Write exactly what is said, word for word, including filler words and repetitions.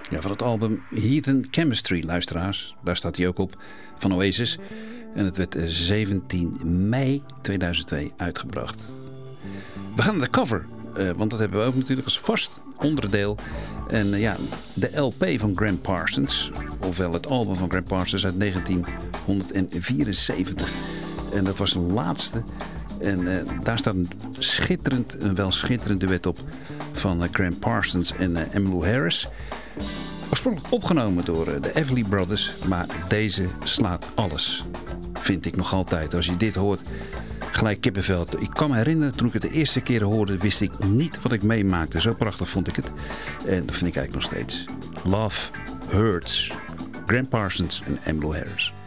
Ja, van het album Heathen Chemistry, luisteraars. Daar staat hij ook op, van Oasis. En het werd zeventien mei tweeduizend twee uitgebracht. We gaan naar de cover, uh, want dat hebben we ook natuurlijk als vast onderdeel. En uh, ja, de L P van Gram Parsons, ofwel het album van Gram Parsons uit negentien vierenzeventig. En dat was de laatste. En uh, daar staat een schitterend, een wel schitterend duet op van uh, Gram Parsons en uh, Emmylou Harris. Oorspronkelijk opgenomen door uh, de Everly Brothers, maar deze slaat alles. Vind ik nog altijd. Als je dit hoort, gelijk kippenvel. Ik kan me herinneren, toen ik het de eerste keer hoorde, wist ik niet wat ik meemaakte. Zo prachtig vond ik het. En dat vind ik eigenlijk nog steeds. Love Hurts. Gram Parsons en Emmylou Harris.